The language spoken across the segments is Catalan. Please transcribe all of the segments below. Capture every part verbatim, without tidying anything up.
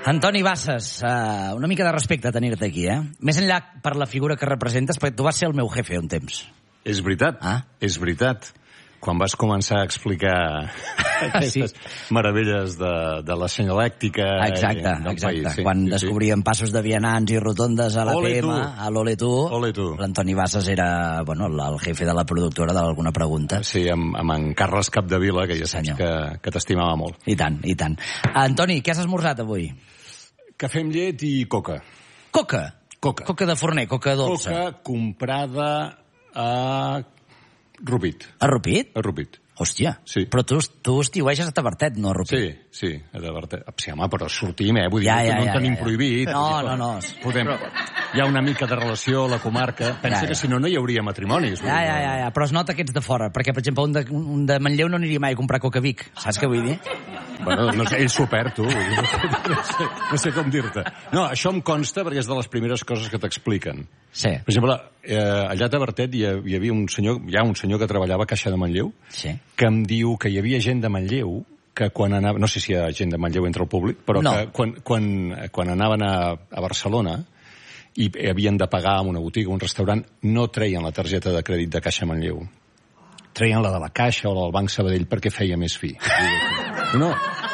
Antoni Bassas, uh, una mica de respecte a tenir-te aquí, eh? Més enllà per la figura que representes, perquè tu vas ser el meu jefe un temps. És veritat, ah? és veritat. Quan vas començar a explicar aquestes sí. meravelles de, de la senyalèctica exacte, del exacte. país. Sí, Quan sí, descobríem sí. passos de vianants i rotondes a la Ole P M, tu. a l'Ole tu, Ole tu. l'Antoni Bassas era bueno, el jefe de la productora d'Alguna Pregunta. Sí, amb, amb en Carles Capdevila, que ja saps Senyor. que, que t'estimava molt. I tant, i tant. Antoni, què has esmorzat avui? Cafè amb llet i coca. Coca? Coca. Coca de forner, coca dolça. Coca comprada a Rupit. A Rupit? A Rupit. Hòstia, sí. però tu, tu estiueixes a Tavertet, no a Rupit? Sí, sí, a Tavertet. Sí, home, però sortim, eh? Vull dir ja, que ja, no ja, en tenim ja, ja. prohibit. No, no, no. Podem... Hi ha una mica de relació a la comarca. Pensa ja, ja. que si no, no hi hauria matrimonis. Ja, ja, ja, ja, però es nota que ets de fora, perquè, per exemple, un de, un de Manlleu no aniria mai a comprar coca Vic. Saps què vull dir? Bueno, no sé, ell s'ho perd, tu. No sé, no sé, no sé com dir-te. No, això em consta perquè és de les primeres coses que t'expliquen. Sí. Per exemple, eh, allà a Tavertet hi, hi havia un senyor, hi ha un senyor que treballava a Caixa de Manlleu, sí. que em diu que hi havia gent de Manlleu que quan anava... No sé si hi ha gent de Manlleu entre el públic, però no. que quan, quan, quan anaven a, a Barcelona i havien de pagar en una botiga, un restaurant, no treien la targeta de crèdit de Caixa Manlleu. Treien la de la Caixa o la del Banc Sabadell perquè feia més fi. No...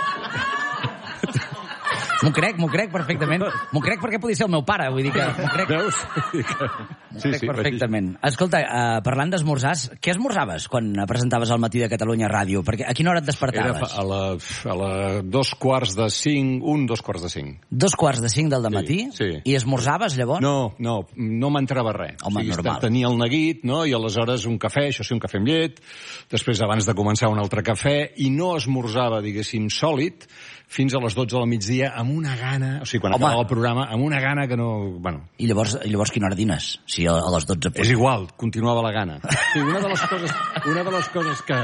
M'ho crec, m'ho crec perfectament. M'ho crec perquè podia ser el meu pare, vull dir que... M'ho crec, Veus? m'ho crec sí, sí, perfectament. Escolta, uh, parlant d'esmorzars, què esmorzaves quan presentaves al Matí de Catalunya Ràdio? Perquè a quina hora et despertaves? Era a la, a la dos quarts de cinc, un, dos quarts de cinc. Dos quarts de cinc del dematí? Sí, sí. I esmorzaves, llavors? No, no, no m'entrava res. Home, o sigui, normal. Tenia el neguit, no?, i aleshores un cafè, això sí, un cafè amb llet, després abans de començar un altre cafè, i no esmorzava, diguéssim, sòlid, fins a les dotze del migdia, amb una gana... O sigui, quan acabava el programa, amb una gana que no... Bueno. I llavors, i llavors quina hora dines? Si a, a les dotze... És igual, continuava la gana. Sí, una de les coses, una de les coses que...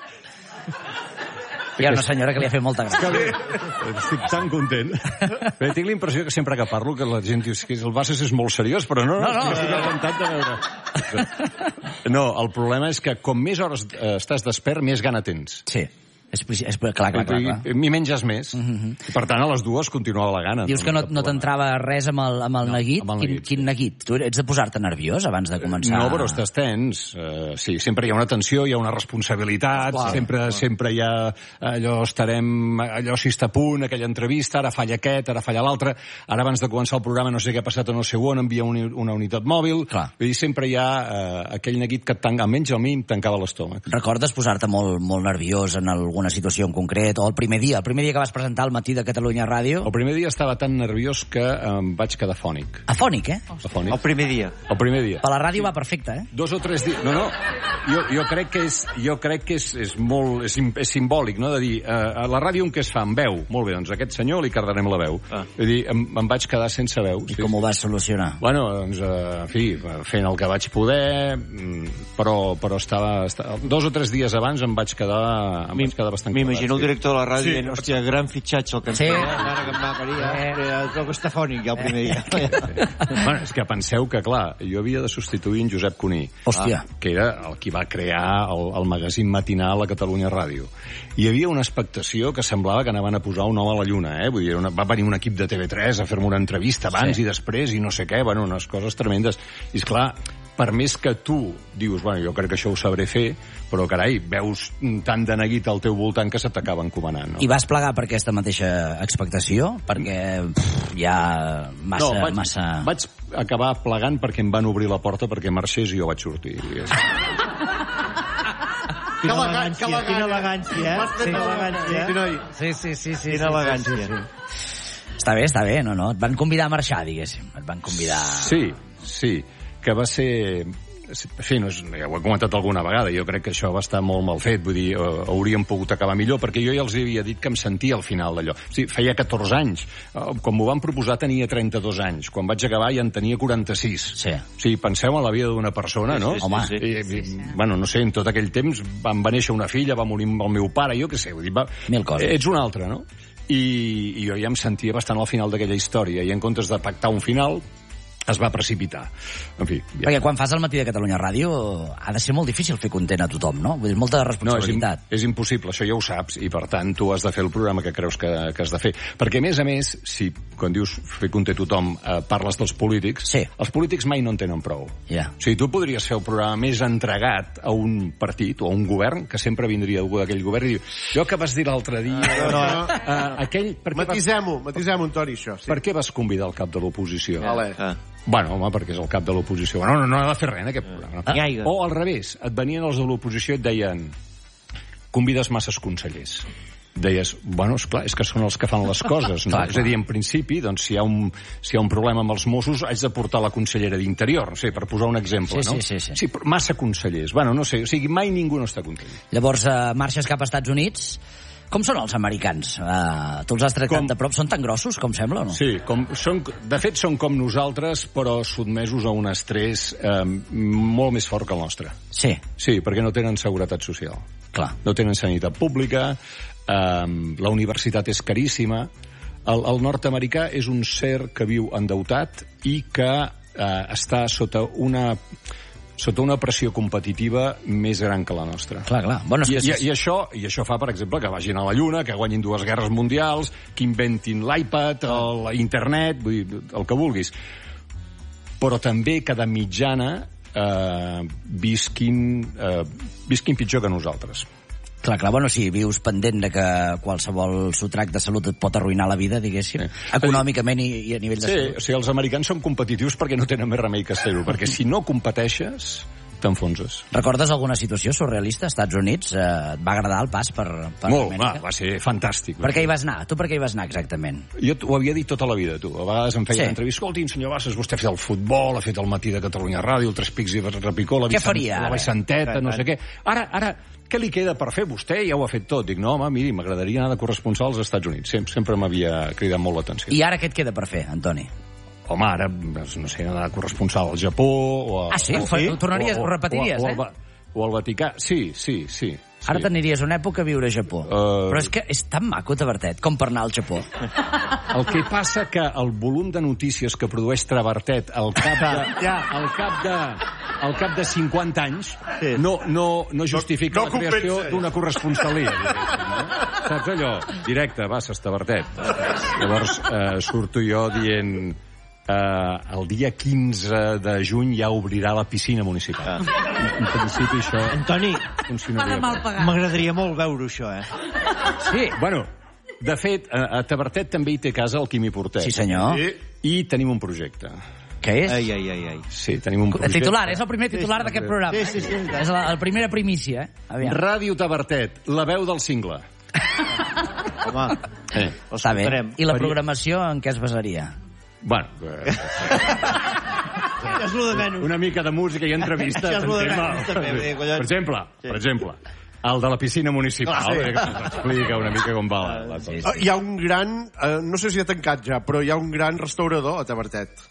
Hi ha una senyora que li ha fet molta gràcia. Que estic tan content. Bé, tinc la impressió que sempre que parlo que la gent diu que el Bassas és molt seriós, però no, no, no, no estic encantat de veure. No, el problema és que com més hores eh, estàs despert, més gana tens. Sí. És, és, clar, clar, clar, clar. M'hi menges més. Uh -huh. Per tant, a les dues continuava la gana. Dius que no, no t'entrava res amb el, amb el no, neguit? Amb el neguit. Quin, quin neguit? Tu ets de posar-te nerviós abans de començar? No, però estàs tens. Uh, sí, sempre hi ha una tensió, hi ha una responsabilitat, clar, sempre, clar. sempre hi ha allò, estarem, allò si està a punt, aquella entrevista, ara falla aquest, ara falla l'altre, ara abans de començar el programa no sé què ha passat en el seu on, envia una, una unitat mòbil, clar. Vull dir, sempre hi ha uh, aquell neguit que et tanca, almenys a mi em tancava l'estómac. Recordes posar-te molt, molt nerviós en algun una situació en concret, o el primer dia, el primer dia que vas presentar al Matí de Catalunya Ràdio? El primer dia estava tan nerviós que em vaig quedar fònic. Afònic, eh? Afònic. El primer dia. El primer dia. Per la ràdio sí. Va perfecte, eh? Dos o tres dies... No, no, jo, jo crec que és, jo crec que és, és molt... És, és simbòlic, no?, de dir, uh, a la ràdio en què es fa? En veu. Molt bé, doncs a aquest senyor li cardarem la veu. Ah. Vull dir, em, em vaig quedar sense veu. I sí. Com ho vas solucionar? Bueno, doncs, uh, en fi, fent el que vaig poder, però, però estava, estava... Dos o tres dies abans em vaig quedar, em vaig quedar bastant... M'imagino el director de la ràdio sí. dient, hòstia, gran fitxatge el que sí. ens feia, ara que em va parir, eh, trobo que està fònic ja el primer dia. Bueno, és que penseu que, clar, jo havia de substituir en Josep Cuní, hòstia, que era el qui va crear el, el magazín matinal a Catalunya Ràdio. Hi havia una expectació que semblava que anaven a posar un home a la lluna, eh? Vull dir, una, va venir un equip de T V tres a fer-me una entrevista abans sí. i després i no sé què, bueno, unes coses tremendes. I esclar, per més que tu dius, bueno, jo crec que això ho sabré fer, però carai, veus tant de neguit al teu voltant que se t'acaba encomanant, no? I vas plegar per aquesta mateixa expectació? Perquè pff, ja massa... No, vaig, massa... vaig acabar plegant perquè em van obrir la porta perquè marxés i jo vaig sortir. Quina elegància, quina elegància, eh? Sí, quina elegància. Sí, sí, sí, sí. Quina elegància. Sí, sí. Està bé, està bé, no, no. Et van convidar a marxar, diguéssim. Et van convidar... Sí, sí, que va ser... En fi, no és, ja ho he comentat alguna vegada, jo crec que això va estar molt mal fet, vull dir, uh, hauríem pogut acabar millor, perquè jo ja els havia dit que em sentia al final d'allò. O sigui, feia catorze anys, uh, quan m'ho van proposar tenia trenta-dos anys, quan vaig acabar ja en tenia quaranta-sis. Sí. O sigui, penseu en la vida d'una persona, no? Sí, sí, home. Sí, sí, I, sí, sí. Bueno, no sé, en tot aquell temps van, va néixer una filla, va morir el meu pare, jo què sé, vull dir, va... Mil coses. Ets un altre, no? I, i jo ja em sentia bastant al final d'aquella història, i en comptes de pactar un final, es va precipitar. En fi... Ja. Perquè quan fas el Matí de Catalunya Ràdio ha de ser molt difícil fer content a tothom, no? Vull dir, molta responsabilitat. No, és, és impossible, això ja ho saps, i per tant tu has de fer el programa que creus que, que has de fer. Perquè, a més a més, si quan dius fer content a tothom eh, parles dels polítics, sí. Els polítics mai no en tenen prou. Yeah. O sigui, tu podries fer el programa més entregat a un partit o a un govern, que sempre vindria algú d'aquell govern i diu, allò que vas dir l'altre dia... No, no, no. Uh, aquell, matisem-ho, vas... matisem-ho, Antoni, això. Sí. Per què vas convidar el cap de l'oposició? Vale. Ah. Bueno, home, perquè és el cap de l'oposició. Bueno, no, no ha de fer res en aquest programa. Ah. O al revés, et venien els de l'oposició i et deien convides masses consellers. Deies, bueno, esclar, és que són els que fan les coses, no? Clar, és a dir, en principi, doncs, si hi ha un, si hi ha un problema amb els Mossos, haig de portar la consellera d'Interior, no sé, per posar un exemple, sí, no? Sí, sí, sí. Sí, però massa consellers. Bueno, no sé, o sigui, mai ningú no està content. Llavors, eh, marxes cap als Estats Units. Com són els americans? Uh, tu els has tractat com... de prop? Són tan grossos, com sembla, o no? Sí, com, són, de fet són com nosaltres, però sotmesos a un estrès eh, molt més fort que el nostre. Sí. Sí, perquè no tenen seguretat social. Clar. No tenen sanitat pública, eh, la universitat és caríssima. El, el nord-americà és un ser que viu endeutat i que eh, està sota una... sota una pressió competitiva més gran que la nostra. Clar, clar. Bueno, I, i, i, això, I això fa, per exemple, que vagin a la Lluna, que guanyin dues guerres mundials, que inventin l'iPad, l'internet, vull dir, el que vulguis. Però també que de mitjana eh, visquin, eh, visquin pitjor que nosaltres. Clar, clar, bueno, si vius pendent de que qualsevol sotrac de salut et pot arruïnar la vida, diguéssim, sí. Econòmicament i, i a nivell de sí, salut. O sigui, els americans són competitius perquè no tenen més remei que ser-ho, perquè si no competeixes, t'enfonses. Recordes alguna situació surrealista als Estats Units? Eh, et va agradar el pas per, per Molt, Amèrica? va, va ser fantàstic. Per què hi vas anar? Tu per què hi vas anar exactament? Jo ho havia dit tota la vida, tu. A vegades em feia sí. entrevistes. Escolti, senyor Bassas, vostè ha fet el futbol, ha fet el Matí de Catalunya Ràdio, el Tres Pics i Repicó, la, Vicent, faria, la Vicenteta, no sé què. Ara, ara, què li queda per fer? Vostè ja ho ha fet tot. Dic, no, home, miri, m'agradaria anar de corresponsal als Estats Units. Sempre, sempre m'havia cridat molt l'atenció. I ara què et queda per fer, Antoni? Home, ara, no sé, anar de corresponsal al Japó... O a, ah, sí? O, sí? Tornaries, ho repetiries, o, o, eh? O, o al Vaticà. Sí, sí, sí. Ara sí. T'aniries una època a viure a Japó. Uh... Però és que és tan maco, Tavertet, com per anar al Japó. El que passa que el volum de notícies que produeix Tavertet al cap de, ja, al cap de, al cap de cinquanta anys sí. no, no, no justifica no, no la creació d'una corresponsalia. No? Saps allò? Directe, Bassas, Tavertet. Llavors eh, surto jo dient... Uh, el dia quinze de juny ja obrirà la piscina municipal. Ah. En principi això... Antoni, m'agradaria molt veure això, eh? Sí, bueno, de fet, a, a Tavertet també hi té casa el Quimi Portet. Sí, senyor. I, i tenim un projecte. Què és? Ai, ai, ai, ai. Sí, tenim un projecte. El titular, és el primer titular sí, d'aquest programa. Sí, sí, sí. És la, la primera primícia, eh? Aviam. Ràdio Tavertet, la veu del cingle. Home, eh. Està bé. I la programació en què es basaria? Bueno, eh, ja és lo de menys. Una mica de música i entrevista. Ja és lo de menys. Per exemple, sí. per exemple, el de la piscina municipal, ah, sí. que explica una mica com va la, la cosa. Uh, hi ha un gran, uh, no sé si ha tancat ja, però hi ha un gran restaurador a Tavertet.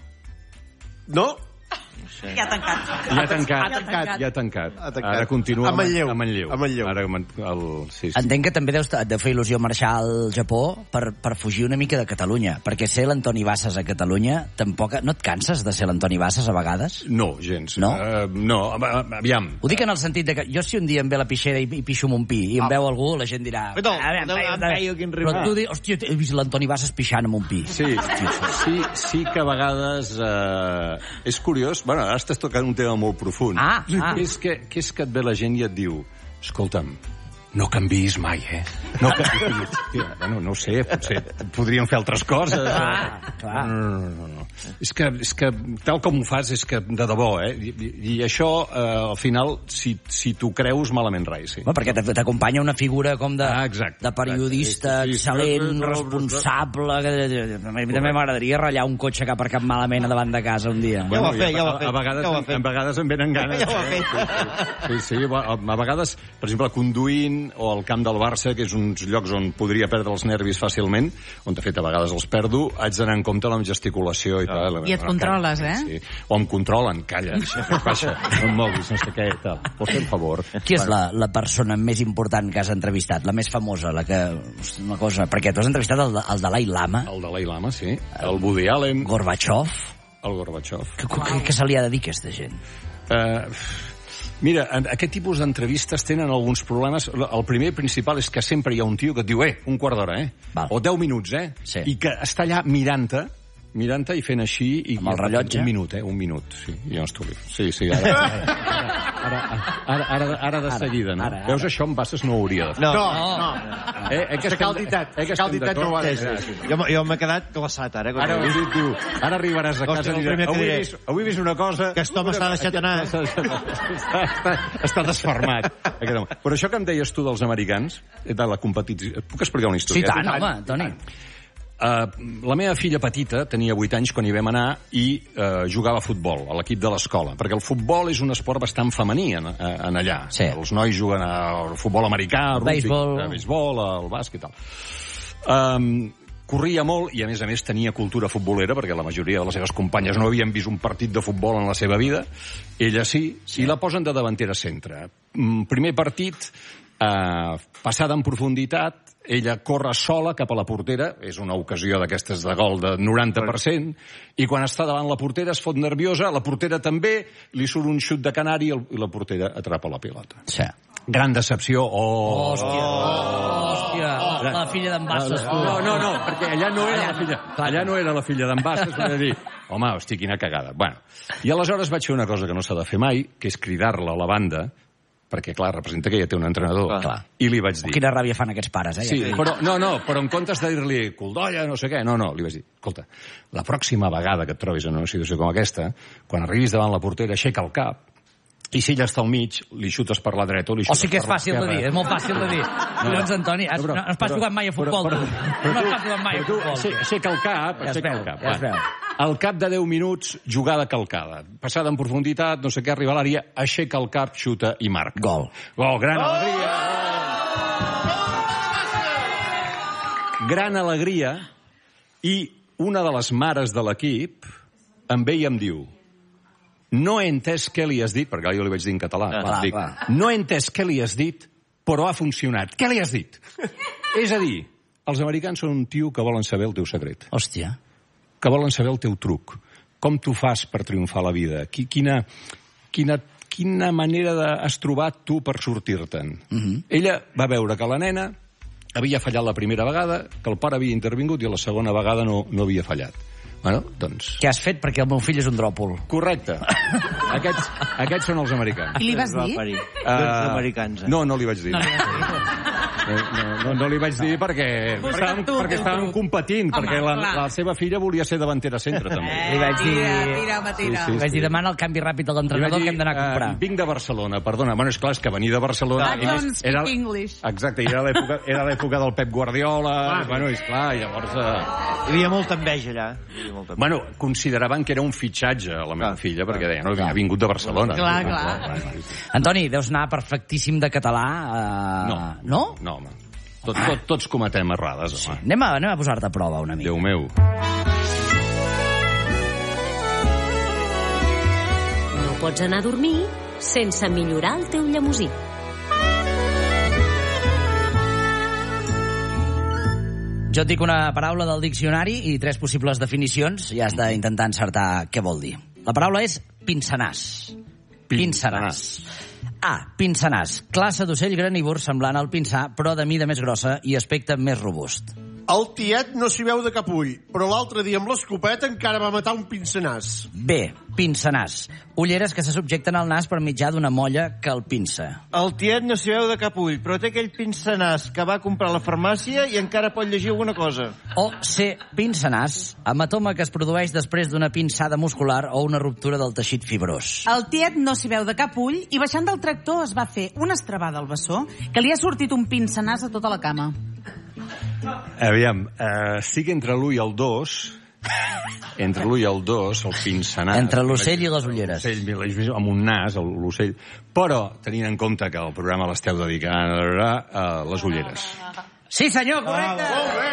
No? Ja ha tancat. Ja ha tancat. Ha tancat. Ja ha tancat. Ha tancat. Ara continua a Manlleu. A Manlleu. A Manlleu. Ara, el... sí, sí. Entenc que també deus de fer il·lusió marxar al Japó per, per fugir una mica de Catalunya, perquè ser l'Antoni Bassas a Catalunya tampoc... No et canses de ser l'Antoni Bassas a vegades? No, gens. No? Uh, no, aviam. Ho dic en el sentit de que jo si un dia em ve la pixera i, i pixo amb un pi i em ah. veu algú, la gent dirà... No, no, no, però tu dius, hòstia, he vist l'Antoni Bassas pixant amb un pi. Sí, sí, sí que a vegades... Uh, és curiós, bueno, ara estàs tocant un tema molt profund. Ah, ah. Que és que, que és que et ve la gent i et diu, escolta'm, no canviïs mai, eh? No canviïs. Hòstia, bueno, no ho sé, potser podríem fer altres coses. Ah, clar. No, no, no, no. És que, és que tal com ho fas, és que de debò, eh? I, i, i això, eh, al final, si, si t'ho creus, malament rai, sí. Bueno, perquè t'acompanya una figura com de, ah, exacte, de periodista exacte. excel·lent, responsable... A mi també m'agradaria ratllar un cotxe que ha aparcat malament davant de casa un dia. Ja ho ha fet, ja ho ha fet. A vegades, ja a vegades em venen ganes. Ja ho ha fet. Sí, sí, a vegades, per exemple, conduint o al camp del Barça, que és uns llocs on podria perdre els nervis fàcilment, on de fet a vegades els perdo, haig d'anar en compte amb gesticulació i tal. I et controles, eh? Sí. O em controlen, calla, baixa, no em moguis, no sé què, tal. Pots fer un favor. Qui és la, la persona més important que has entrevistat? La més famosa, la que... Una cosa... Perquè tu has entrevistat el, el Dalai Lama. El Dalai Lama, sí. El Woody Allen. Gorbachev. El Gorbachev. Què, què, què se li ha de dir, aquesta gent? Uh, mira, aquest tipus d'entrevistes tenen alguns problemes. El primer i principal és que sempre hi ha un tio que et diu, eh, un quart d'hora, eh? Val. O deu minuts, eh? Sí. I que està allà mirant-te, mirant-te i fent així... I, amb el rellotge? Un minut, eh? Un minut, sí. Jo no estic. Sí, sí, ara... Ara, ara, ara, ara de seguida, no? Ara, ara. Veus, això amb Bassas no ho hauria de fer. No, no. no. Eh, eh que estem, calditat, eh, que calditat no ho ha de fer. Jo, jo m'he quedat glaçat, ara. Ara, diu, diu, ara arribaràs a casa i diràs, avui, he vist, avui he vist una cosa... Aquest home s'ha deixat anar. Està, està, està, està desfermat. Però això que em deies tu dels americans, de la competició... Puc explicar una història? Sí, tant, home, Toni. Uh, la meva filla petita tenia vuit anys quan hi vam anar i uh, jugava a futbol a l'equip de l'escola, perquè el futbol és un esport bastant femení en, en allà. Sí. Els nois juguen al futbol americà, al béisbol, al béisbol, al bàsquet i tal. Um, corria molt i, a més a més, tenia cultura futbolera, perquè la majoria de les seves companyes no havien vist un partit de futbol en la seva vida. Ella sí, sí. I la posen de davantera centre. Primer partit, uh, passada en profunditat, ella corre sola cap a la portera, és una ocasió d'aquestes de gol de noranta per cent, i quan està davant la portera es fot nerviosa, la portera també, li surt un xut de canari i la portera atrapa la pilota. Sí. Gran decepció. Oh! Hòstia! Oh, hòstia! Oh, la filla d'en Bassas. No, no, no, perquè allà no era la filla, allà no era la filla d'en Bassas, per dir, home, hosti, quina cagada. Bueno, i aleshores vaig fer una cosa que no s'ha de fer mai, que és cridar-la a la banda, perquè, clar, representa que ella té un entrenador. Clar. I li vaig dir... Oh, quina ràbia fan aquests pares, eh? Sí, però, no, no, però en comptes de dir-li coldolla, no sé què, no, no, li vaig dir, escolta, la pròxima vegada que et trobis en una situació com aquesta, quan arribis davant la portera, aixeca el cap, i si ella està al mig, li xutes per la dreta o li xutes o sigui que és per fàcil de dir, és molt fàcil de dir. No, doncs, Antoni, has, però, no has pas però, jugat mai a futbol, però, tu. Però, no has pas jugat mai a futbol. Tu, aixeca el cap, ja aixeca veu, el cap. Ja es veu. Al cap de deu minuts, jugada calcada. Passada en profunditat, no sé què, arriba a l'àrea, aixeca el cap, xuta i marca. Gol. Gol, gran oh! alegria. Oh! Gran alegria. I una de les mares de l'equip em ve i em diu, no he entès què li has dit, perquè jo li vaig dir en català, ah, clar, dic, clar. no he entès què li has dit, però ha funcionat. Què li has dit? És a dir, els americans són un tio que volen saber el teu secret. Hòstia. Que volen saber el teu truc. Com tu fas per triomfar a la vida? Quina, quina, quina manera has trobat tu per sortir-te'n? Uh-huh. Ella va veure que la nena havia fallat la primera vegada, que el pare havia intervingut i la segona vegada no, no havia fallat. Bueno, doncs... Què has fet? Perquè el meu fill és un dròpol. Correcte. Aquests, aquests són els americans. I li vas dir? Uh, els americans. Eh? No, no li vaig dir. No li vas dir. No, no, no li vaig dir perquè estàvem, tu, perquè estàvem competint, home, perquè la, la seva filla volia ser davantera centre, també. Eh, li vaig dir... Tira, tira, home, tira. Sí, sí, li vaig dir, demana el canvi ràpid a l'entrenador que hem d'anar a comprar. Uh, vinc de Barcelona, perdona. Bueno, és clar, és que venir de Barcelona... I don't speak era, English. Exacte, era l'època era l'època del Pep Guardiola, ah, bueno, és clar, llavors... Uh... Hi havia molta enveja, allà. Molta enveja. Bueno, consideraven que era un fitxatge a la meva ah, filla, perquè deien, no, havia vingut de Barcelona. Clar, clar. clar. Antoni, deus anar perfectíssim de català. Uh... No. No? No, home. Tot, tot, tots cometem errades, home. Sí. Anem a, anem a posar-te a prova una mica. Déu meu. No pots anar a dormir sense millorar el teu llemosí. Jo et dic una paraula del diccionari i tres possibles definicions i has d'intentar encertar què vol dir. La paraula és pinçanàs. Pinçanàs. A. Pinçanàs. Classe d'ocell granívor semblant al pinsà, però de mida més grossa i aspecte més robust. El tiet no s'hi veu de cap ull, però l'altre dia amb l'escopeta encara va matar un pinçanàs. B. Pinçanàs. Ulleres que se subjecten al nas per mitjà d'una molla que el pinça. El tiet no s'hi veu de cap ull, però té aquell pinçanàs que va comprar a la farmàcia i encara pot llegir alguna cosa. O C. Pinçanàs. Hematoma que es produeix després d'una pinçada muscular o una ruptura del teixit fibrós. El tiet no s'hi veu de cap ull i baixant del tractor es va fer una estrabada al bessó que li ha sortit un pinçanàs a tota la cama. Aviam, uh, estic entre l'u i el dos, entre l'u i el dos, el pinçanàs... Entre l'ocell i les ulleres. L'ocell, amb un nas, l'ocell. Però, tenint en compte que el programa l'esteu dedicant a uh, les ulleres. Sí, senyor, correcte! Ah, molt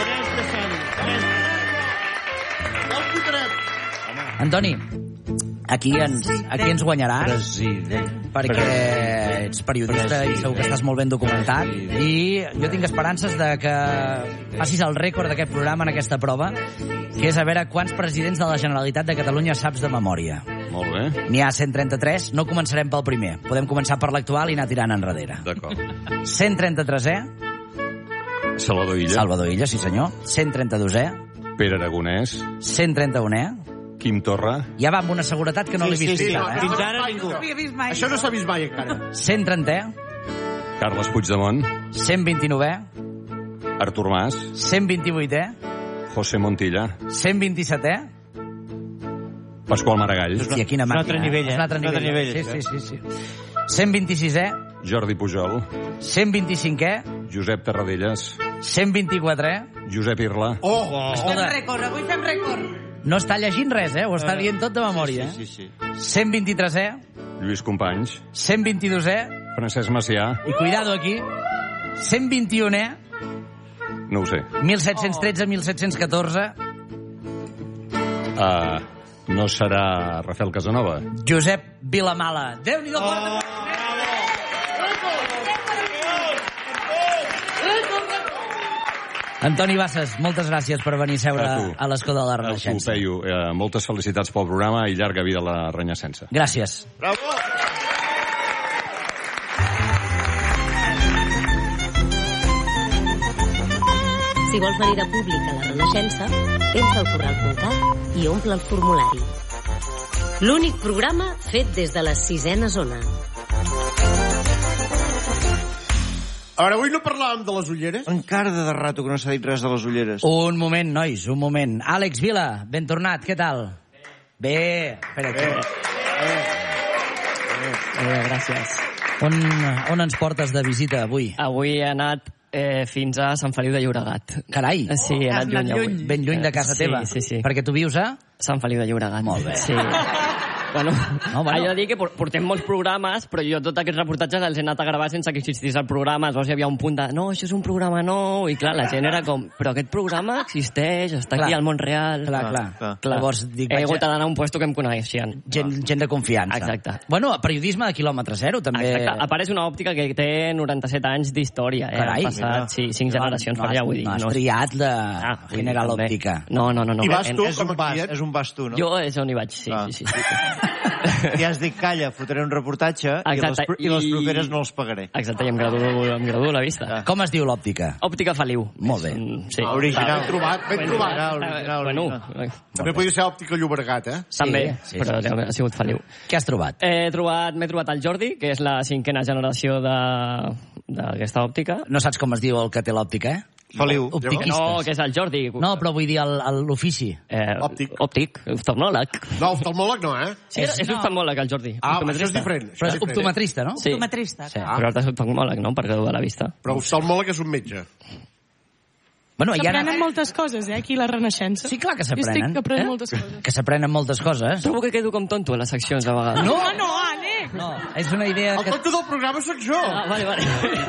bé! El fotrem! Antoni, Aquí ens, aquí ens guanyaràs, President. perquè ets periodista i segur que estàs molt ben documentat. I jo tinc esperances de que facis el rècord d'aquest programa en aquesta prova, que és a veure quants presidents de la Generalitat de Catalunya saps de memòria. Molt bé. N'hi ha cent trenta-tres, no començarem pel primer. Podem començar per l'actual i anar tirant enrere. D'acord. cent trenta-tresè, Salvador Illa. Salvador Illa, sí senyor. cent trenta-dosè, Pere Aragonès. cent trenta-unè. Quim Torra. Ja va amb una seguretat que no l'he vist sí, encara, eh? fins ara ningú. No havia vist mai. Això no s'ha vist mai, encara. cent trentè, Carles Puigdemont. cent vint-i-novè, Artur Mas. cent vint-i-vuitè, José Montilla. cent vint-i-setè. Pasqual Maragall. Hòstia, quina És un màquina. altre nivell, eh? És un altre És un altre nivell. nivell, Sí, això, sí, sí, sí. cent vint-i-sisè, Jordi Pujol. cent vint-i-cinquè, Josep Tarradellas. cent vint-i-quatrè. Josep Irla. Oh! Fem Escolta, rècord, avui fem rècord. no està llegint res, eh? Ho està dient tot de memòria. Sí, sí, sí. cent vint-i-tresè, Lluís Companys. cent vint-i-dosè, Francesc Macià. i cuidado aquí, cent vint-i-unè, No ho sé. mil set-cents tretze, mil set-cents catorze, Uh, no serà Rafael Casanova. Josep Vilamala. Déu-n'hi-do, oh. Antoni Bassas, moltes gràcies per venir a seure A tu. a l'escó de la El Renaixença. Peyu, eh, moltes felicitats pel programa i llarga vida a la Renaixença. Gràcies. Bravo! Si vols venir de públic a la Renaixença, entra al corral punt cat i omple el formulari. L'únic programa fet des de la sisena zona. A veure, avui no parlàvem de les ulleres? Encara de rato que no s'ha dit res de les ulleres. Un moment, nois, un moment. Àlex Vila, ben tornat, què tal? Bé. Espera, aquí. Bé, gràcies. On, on ens portes de visita avui? Avui he anat eh, fins a Sant Feliu de Llobregat. Carai. Sí, he Has anat anat lluny avui. lluny. Ben lluny de casa sí, teva. Sí, sí. Perquè tu vius a... Sant Feliu de Llobregat. Molt bé. Sí. Bueno, No, bueno. allò de dir que por- portem molts programes, però jo tots aquests reportatges els he anat a gravar sense que existís el programa. Aleshores hi havia un punt de, no, això és un programa nou, i clar, la gent era com, però aquest programa existeix, està Clar. aquí al món real. Clar, clar. clar. Clar. Llavors, dic, he vaig hagut a- d'anar a un puesto que em coneixien. Gent, gent de confiança. Exacte. Bueno, periodisme de quilòmetre zero, també. Exacte. Apareix una òptica que té noranta-set anys d'història. Eh? Carai. Han passat, sí, cinc generacions no, per allà, vull dir. No has no, triat de Ah, vull dir, General també. Òptica. No, no, no. no. I vas En- tu? És com un a vas, client? és un vas tu, no? Jo és on hi vaig, sí, Ah. sí, sí. sí. I has dit, calla, fotré un reportatge i les, Exacte, pro- i les i- properes no els pagaré. Exacte, i em graduo, em graduo a la vista. Ah. Com es diu l'òptica? Òptica Feliu. Molt bé. Mm, Sí. Original. Ben trobat, ben Bueno, trobat. Original, original, Bueno, original. eh, També podria ser òptica Llobregat, eh? Sí, també, sí, però sí, sí. ha sigut Feliu. Què has trobat? He trobat, m'he trobat el Jordi, que és la cinquena generació de- d'aquesta òptica. No saps com es diu el que té l'òptica, eh? Feliu. Optiquistes. No, que és el Jordi. No, però vull dir el- el- l'ofici. Eh, Òptic. Òptic, oftalmòleg. No, oftalmòleg no, eh? Sí, és, és oftalmòleg, el Jordi. Ah, això és optometrista. diferent. Això Però és és diferent. optometrista, no? Sí. Optometrista. Sí. Però l'altre és oftalmòleg, no?, per graduar la vista. Però oftalmòleg és un metge. Bueno, hi ha... S'aprenen moltes coses, eh, aquí a la Renaixença. Sí, clar que Jo s'aprenen. estic aprenent eh? moltes coses. Que s'aprenen moltes coses. Trobo que quedo com tonto a les seccions, a vegades. No, Ah, no, Àlex! no, és una idea El que... tonto del programa sóc jo. Ah, vale, vale.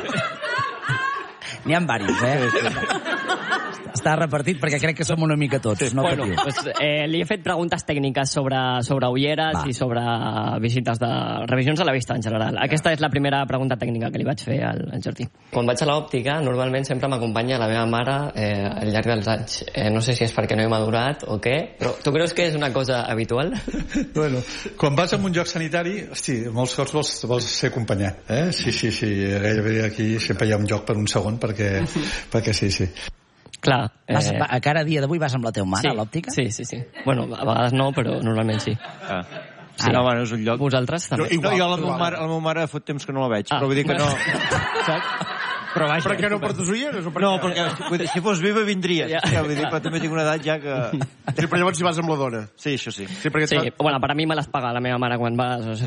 N'hi ha diversos, eh? Està repartit perquè crec que som una mica tots, no bueno, patiu. pues, eh, li he fet preguntes tècniques sobre, sobre ulleres Va. i sobre visites de revisions a la vista en general. Aquesta és la primera pregunta tècnica que li vaig fer al, al Jordi. Quan vaig a l'òptica, normalment sempre m'acompanya la meva mare eh, al llarg dels anys. Eh, no sé si és perquè no he madurat o què, però tu creus que és una cosa habitual? Bueno, quan vas a un lloc sanitari, hosti, molts cops vols, vols ser acompanyat, eh? Sí, sí, sí, gairebé aquí sempre hi ha un lloc per un segon, perquè, perquè sí, sí. Clar. Vas, va, a cada dia d'avui vas amb la teva mare sí, a l'òptica? Sí, sí, sí. Bueno, a vegades no, però normalment sí. Ah. Sí, no, bueno, és un lloc... Vosaltres també? Jo- No, jo la meva igual. mare, la meva mare fot temps que no la veig, Ah. però vull dir que no... Saps? Però vaja... Per què no portes ulleres? O per No, què? perquè vull dir, si fos viva vindria. Ja. Ja, vull dir, però també tinc una edat ja que... Sí, però llavors si vas amb la dona. Sí, això sí. Sí, perquè Sí, et fa- bueno, per a mi me les paga la meva mare quan vas. O sigui,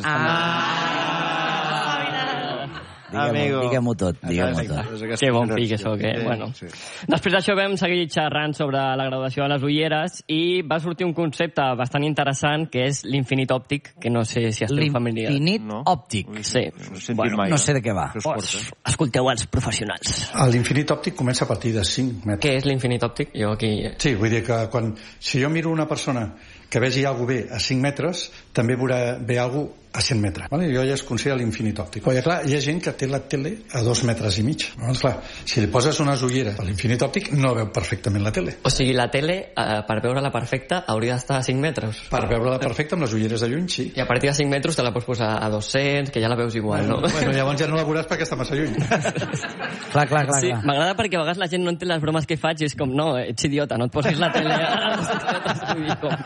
Diguem-ho Amigo. diguem tot, diguem-ho Exacte. tot. És aquesta Que bon generació. pic, això, que... Sí, bueno. sí. Després d'això vam seguir xerrant sobre la graduació de les ulleres i va sortir un concepte bastant interessant que és l'infinit òptic, que no sé si esteu familiar. L'infinit No. òptic. Sí. No he sentit Bueno, mai. No sé de què va. Això es Pues, porta. escolteu els professionals. L'infinit òptic comença a partir de cinc metres. Què és l'infinit òptic? Jo aquí... Sí, vull dir que quan, si jo miro una persona que vegi alguna bé a cinc metres, també veurà bé alguna a cent metres. Vale? Jo ja es considera l'infinit òptic. Però, clar, hi ha gent que té la tele a dos metres i mig. Llavors, clar, si li poses unes ulleres a l'infinit òptic, no veu perfectament la tele. O sigui, la tele, eh, per veure-la perfecta, hauria d'estar a cinc metres. Per veure-la perfecta amb les ulleres de lluny, sí. I a partir de cinc metres te la pots posar a dos-cents, que ja la veus igual, no? Bueno, llavors ja no la veuràs perquè està massa lluny. Clar, clar, clar. Sí, clar. m'agrada perquè a vegades la gent no entén les bromes que faig i és com, no, ets idiota, no et posis la tele a dos metres, vull dir, com...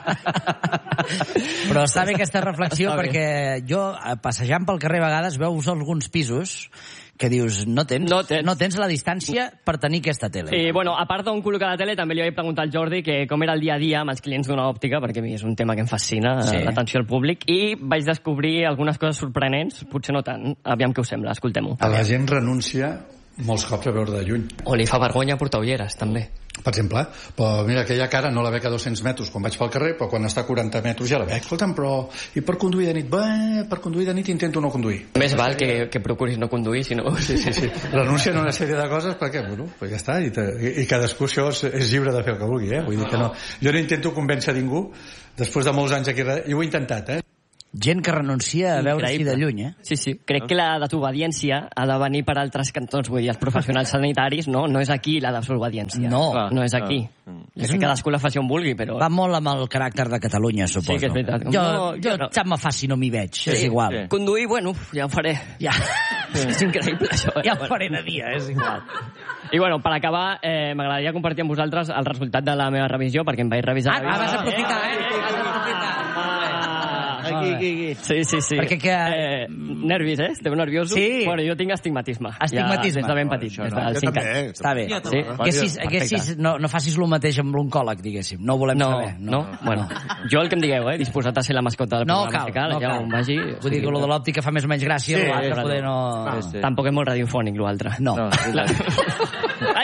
Però està bé aquesta reflexió Està bé. perquè jo, passejant pel carrer a vegades, veus alguns pisos que dius, no tens, No tens. no tens la distància per tenir aquesta tele. I, bueno, a part d'on col·locar la tele, també li vaig preguntar al Jordi que com era el dia a dia amb els clients d'una òptica, perquè a mi és un tema que em fascina, Sí. sí. l'atenció al públic, i vaig descobrir algunes coses sorprenents, potser no tant. Aviam què us sembla, escoltem-ho. A la gent renuncia molts cops a veure de lluny. O li fa vergonya portar ulleres, també. Per exemple, però mira, aquella cara no la veig a dos-cents metres quan vaig pel carrer, però quan està a quaranta metres ja la veig. Escolta'm, però... I per conduir de nit? Bé, per conduir de nit intento no conduir. Més val que, que procuris no conduir, si no... Sí, sí, sí. Renuncien a una sèrie de coses perquè, bueno, pues ja està, i, te, i, i cadascú això és, és lliure de fer el que vulgui, eh? Vull dir que no... Jo no intento convèncer ningú, després de molts anys aquí darrere, i ho he intentat, eh? Gent que renuncia a veure així de lluny, eh? Sí, sí. Crec que la desobediència ha de venir per altres cantons. Vull dir, els professionals sanitaris, no, no és aquí la desobediència. No. No és aquí. És que cadascú la faci on vulgui, però... Va molt amb el caràcter de Catalunya, suposo. Sí, que és veritat. Jo, No, jo, jo no. sap me fa si no m'hi veig, Sí, és igual. sí. Conduir, bueno, ja ho faré. Ja. És increïble, això. Eh? Ja ho faré de dia, és igual. I bueno, per acabar, eh, m'agradaria compartir amb vosaltres el resultat de la meva revisió, perquè em vaig revisar... Ah, la vas vida. aprofitar, eh? Vas aprofitar. Aquí, aquí, aquí. Sí, sí, sí. Perquè que- Eh, nervis, eh? Esteu nerviosos? Sí. Bueno, jo tinc astigmatisme. Astigmatisme. Ja, des de ben petit, Això des no. dels Jo cinc també. anys. Està bé. Sí? Haguessis, haguessis, no, no facis el mateix amb l'oncòleg, diguéssim. No ho volem No, saber. no, bueno, jo el que em digueu, eh, disposat a ser la mascota del No programa, cal, si cal, no ja cal. on vagi. Vull dir que lo de l'òptica fa més o menys gràcia, Sí, l'altre sí, poder no... Ah, sí. Tampoc és molt radiofònic, l'altre. No. No, sí, Clar. Ai!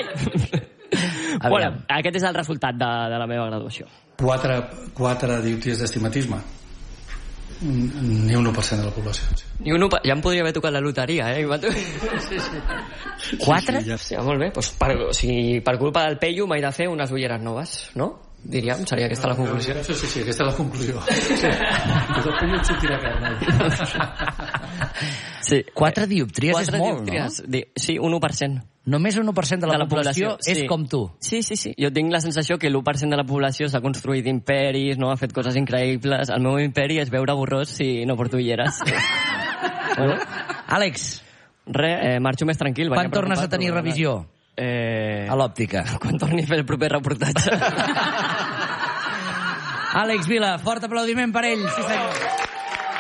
A Bueno, veure. aquest és el resultat de, de la meva graduació. Quatre, quatre dioptries d'astigmatisme. Ni un u per cent de la població. I un, ja em podria haver tocat la loteria, eh? Sí, sí. Quatre? Sí, ja. Sí, molt bé. Doncs per, o sigui, per culpa del Peyu m'he de fer unes ulleres noves, no? Diríem, seria aquesta la conclusió. Sí, sí, sí, aquesta és la conclusió. Sí. Tot el període sortirà carn. Sí. Quatre dioptries Quatre és molt, dioptries. Di Sí, un u per cent. no? Només un u per cent de la, població, és sí. com tu. Sí, sí, sí. Jo tinc la sensació que l'u per cent de la població s'ha construït imperis, no? Ha fet coses increïbles. El meu imperi és veure borrós si no porto ulleres. Bueno, Àlex, re, eh, marxo més tranquil. quan venia tornes a preocupat, tenir però- revisió Eh... a l'òptica? Quan torni a fer el proper reportatge. Àlex Vila, fort aplaudiment per ell, sí senyor.